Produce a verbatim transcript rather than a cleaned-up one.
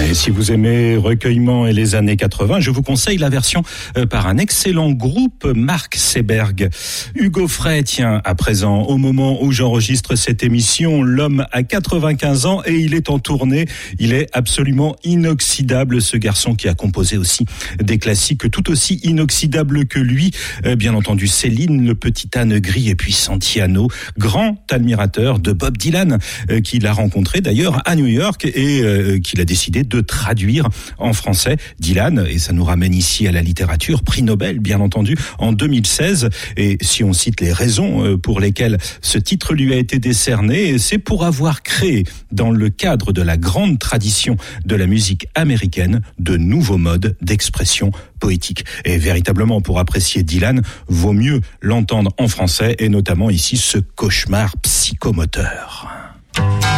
Et si vous aimez Recueillement et les années quatre-vingts, je vous conseille la version par un excellent groupe, Mark Seberg. Hugo Frey, tiens, à présent, au moment où j'enregistre cette émission, l'homme a quatre-vingt-quinze ans et il est en tournée. Il est absolument inoxydable, ce garçon qui a composé aussi des classiques tout aussi inoxydables que lui. Bien entendu, Céline, le petit âne gris et puis Santiano, grand admirateur de Bob Dylan, qu'il a rencontré d'ailleurs à New York et qu'il a décidé de traduire en français. Dylan, et ça nous ramène ici à la littérature, prix Nobel bien entendu en deux mille seize, et si on cite les raisons pour lesquelles ce titre lui a été décerné, c'est pour avoir créé dans le cadre de la grande tradition de la musique américaine de nouveaux modes d'expression poétique. Et véritablement, pour apprécier Dylan, vaut mieux l'entendre en français et notamment ici ce cauchemar psychomoteur.